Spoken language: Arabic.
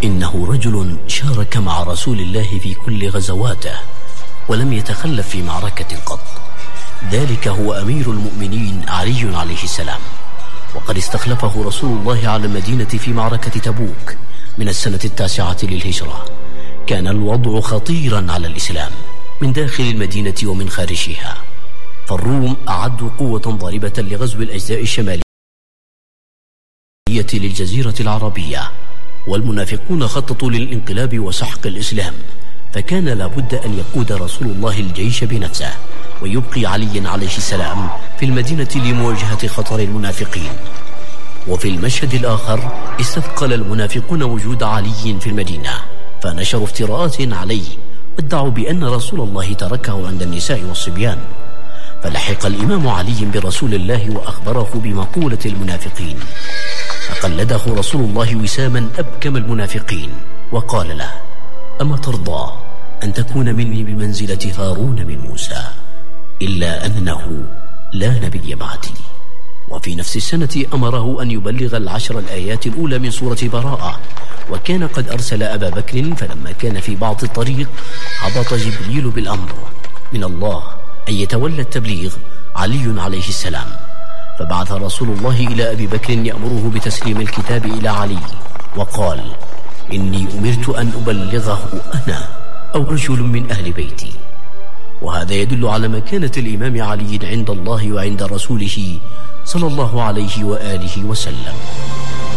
إنه رجل شارك مع رسول الله في كل غزواته ولم يتخلف في معركة قط. ذلك هو أمير المؤمنين علي عليه السلام، وقد استخلفه رسول الله على المدينة في معركة تبوك من السنة 9 للهجرة. كان الوضع خطيرا على الإسلام من داخل المدينة ومن خارجها، فالروم أعدوا قوة ضاربة لغزو الأجزاء الشمالية للجزيرة العربية، والمنافقون خططوا للانقلاب وسحق الإسلام، فكان لابد أن يقود رسول الله الجيش بنفسه ويبقي علي عليه السلام في المدينة لمواجهة خطر المنافقين. وفي المشهد الآخر استثقل المنافقون وجود علي في المدينة، فنشروا افتراءات عليه وادعوا بأن رسول الله تركه عند النساء والصبيان. فلحق الإمام علي برسول الله وأخبره بمقولة المنافقين، فقلده رسول الله وساما أبكم المنافقين وقال له: أما ترضى أن تكون مني بمنزلة هارون من موسى، إلا أنه لا نبي بعدي. وفي نفس السنة أمره أن يبلغ 10 الآيات الأولى من سورة براءة، وكان قد أرسل أبا بكر، فلما كان في بعض الطريق هبط جبريل بالأمر من الله أن يتولى التبليغ علي عليه السلام، فبعث رسول الله إلى أبي بكر يأمره بتسليم الكتاب إلى علي، وقال: إني أمرت أن أبلغه أنا أو رجل من أهل بيتي. وهذا يدل على مكانة الإمام علي عند الله وعند رسوله صلى الله عليه وآله وسلم.